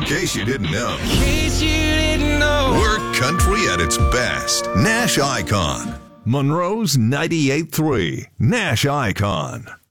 case you didn't know, case you didn't know. we're country at its best. Nash Icon. Monroe's 98.3. Nash Icon.